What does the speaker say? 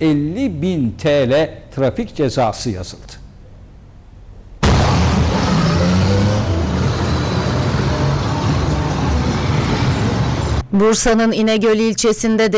50.000 TL trafik cezası yazıldı. Bursa'nın İnegöl ilçesinde